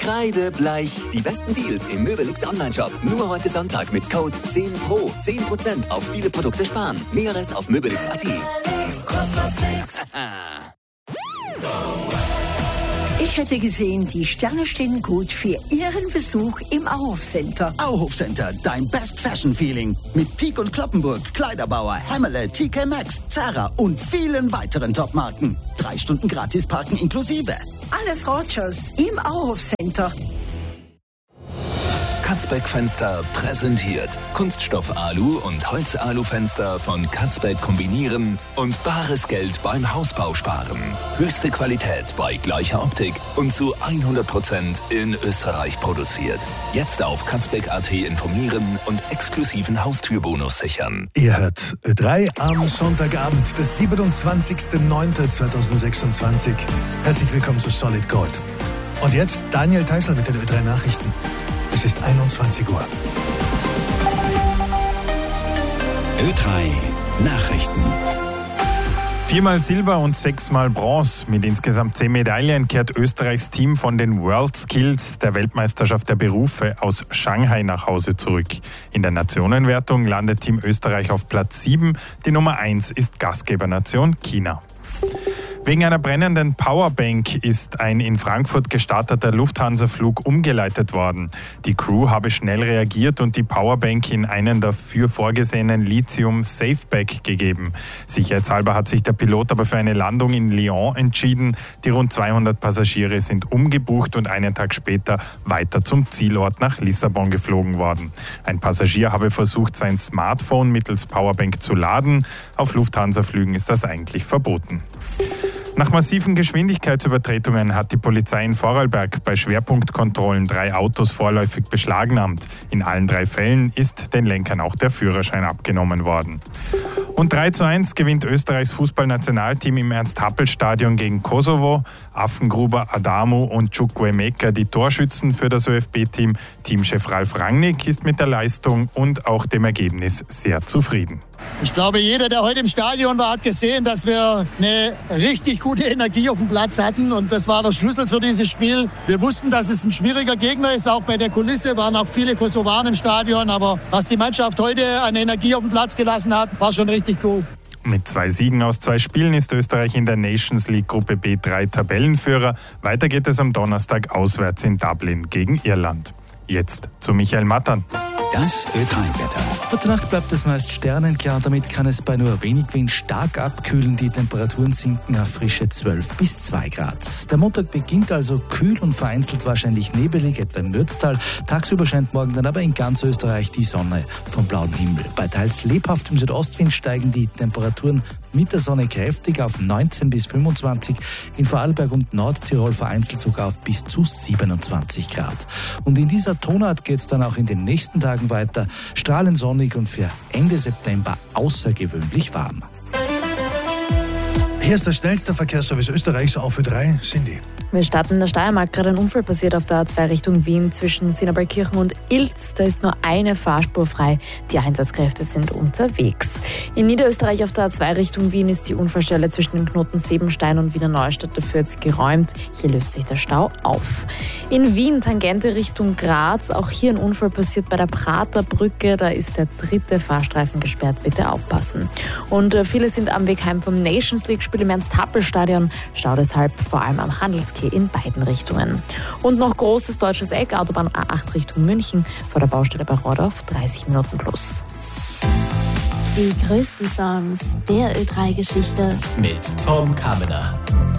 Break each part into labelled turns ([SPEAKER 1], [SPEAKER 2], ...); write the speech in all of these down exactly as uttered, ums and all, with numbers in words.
[SPEAKER 1] Kreidebleich. Die besten Deals im Möbelix Online-Shop. Nur heute Sonntag mit Code zehn Pro. zehn Prozent auf viele Produkte sparen. Näheres auf möbelix punkt at.
[SPEAKER 2] Ich hätte gesehen, die Sterne stehen gut für Ihren Besuch im Auhof Center.
[SPEAKER 3] Auhof Center, dein Best Fashion Feeling. Mit Peek und Kloppenburg, Kleiderbauer, Hammerle, T K Maxx, Zara und vielen weiteren Top-Marken. Drei Stunden gratis parken inklusive.
[SPEAKER 2] Alles Rogers im Auhof Center.
[SPEAKER 4] Katzbeck Fenster präsentiert Kunststoff Alu und Holz Alu Fenster von Katzbeck kombinieren und bares Geld beim Hausbau sparen. Höchste Qualität bei gleicher Optik und zu hundert Prozent in Österreich produziert. Jetzt auf katzbeck punkt at informieren und exklusiven Haustürbonus sichern.
[SPEAKER 5] Ihr hört Ö drei am Sonntagabend, des siebenundzwanzigsten neunten zweitausendsechsundzwanzig. Herzlich willkommen zu Solid Gold. Und jetzt Daniel Theißl mit den Ö drei Nachrichten. Es ist einundzwanzig Uhr.
[SPEAKER 3] Ö drei Nachrichten.
[SPEAKER 6] Viermal Silber und sechsmal Bronze. Mit insgesamt zehn Medaillen kehrt Österreichs Team von den World Skills, der Weltmeisterschaft der Berufe, aus Shanghai nach Hause zurück. In der Nationenwertung landet Team Österreich auf Platz sieben. Die Nummer eins ist Gastgebernation China. Wegen einer brennenden Powerbank ist ein in Frankfurt gestarteter Lufthansa-Flug umgeleitet worden. Die Crew habe schnell reagiert und die Powerbank in einen dafür vorgesehenen Lithium-Safeback gegeben. Sicherheitshalber hat sich der Pilot aber für eine Landung in Lyon entschieden. Die rund zweihundert Passagiere sind umgebucht und einen Tag später weiter zum Zielort nach Lissabon geflogen worden. Ein Passagier habe versucht, sein Smartphone mittels Powerbank zu laden. Auf Lufthansa-Flügen ist das eigentlich verboten. Nach massiven Geschwindigkeitsübertretungen hat die Polizei in Vorarlberg bei Schwerpunktkontrollen drei Autos vorläufig beschlagnahmt. In allen drei Fällen ist den Lenkern auch der Führerschein abgenommen worden. Und drei zu eins gewinnt Österreichs Fußballnationalteam im Ernst-Happel-Stadion gegen Kosovo. Affengruber, Adamu und Chukwuemeka die Torschützen für das ÖFB-Team. Teamchef Ralf Rangnick ist mit der Leistung und auch dem Ergebnis sehr zufrieden.
[SPEAKER 7] Ich glaube, jeder, der heute im Stadion war, hat gesehen, dass wir eine richtig gute Energie auf dem Platz hatten. Und das war der Schlüssel für dieses Spiel. Wir wussten, dass es ein schwieriger Gegner ist. Auch bei der Kulisse waren auch viele Kosovaren im Stadion. Aber was die Mannschaft heute an Energie auf dem Platz gelassen hat, war schon richtig gut.
[SPEAKER 6] Mit zwei Siegen aus zwei Spielen ist Österreich in der Nations League Gruppe B drei Tabellenführer. Weiter geht es am Donnerstag auswärts in Dublin gegen Irland. Jetzt zu Michael Mattern.
[SPEAKER 3] Das Ö drei Wetter.
[SPEAKER 8] Heute Nacht bleibt es meist sternenklar, damit kann es bei nur wenig Wind stark abkühlen. Die Temperaturen sinken auf frische zwölf bis zwei Grad. Der Montag beginnt also kühl und vereinzelt wahrscheinlich nebelig, etwa im Mürztal. Tagsüber scheint morgen dann aber in ganz Österreich die Sonne vom blauen Himmel. Bei teils lebhaftem Südostwind steigen die Temperaturen mit der Sonne kräftig auf neunzehn bis fünfundzwanzig, in Vorarlberg und Nordtirol vereinzelt sogar auf bis zu siebenundzwanzig Grad. Und in dieser Tonart geht es dann auch in den nächsten Tagen weiter, strahlend sonnig und für Ende September außergewöhnlich warm.
[SPEAKER 5] Hier ist der schnellste Verkehrsservice Österreichs auf Ö drei, Cindy.
[SPEAKER 9] Wir starten in der Steiermark. Gerade ein Unfall passiert auf der A zwei Richtung Wien zwischen Sinnebergkirchen und Ilz. Da ist nur eine Fahrspur frei. Die Einsatzkräfte sind unterwegs. In Niederösterreich auf der A zwei Richtung Wien ist die Unfallstelle zwischen den Knoten Sebenstein und Wiener Neustadt dafür jetzt geräumt. Hier löst sich der Stau auf. In Wien Tangente Richtung Graz. Auch hier ein Unfall passiert bei der Praterbrücke. Da ist der dritte Fahrstreifen gesperrt. Bitte aufpassen. Und viele sind am Weg heim vom Nations League Spiel im Ernst-Happel-Stadion. Stau deshalb vor allem am Handelskeh in beiden Richtungen. Und noch großes deutsches Eck, Autobahn A acht Richtung München, vor der Baustelle bei Rodorf, dreißig Minuten plus.
[SPEAKER 10] Die größten Songs der Ö drei Geschichte
[SPEAKER 11] mit Tom Kamener.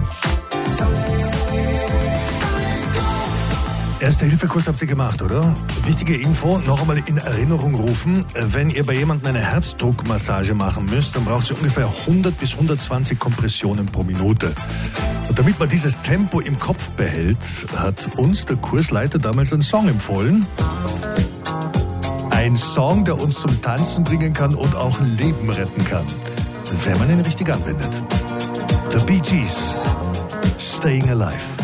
[SPEAKER 5] Erste-Hilfe-Kurs habt ihr gemacht, oder? Wichtige Info, noch einmal in Erinnerung rufen. Wenn ihr bei jemandem eine Herzdruckmassage machen müsst, dann braucht ihr ungefähr hundert bis hundertzwanzig Kompressionen pro Minute. Und damit man dieses Tempo im Kopf behält, hat uns der Kursleiter damals einen Song empfohlen. Ein Song, der uns zum Tanzen bringen kann und auch ein Leben retten kann, wenn man ihn richtig anwendet. The Bee Gees, Staying Alive.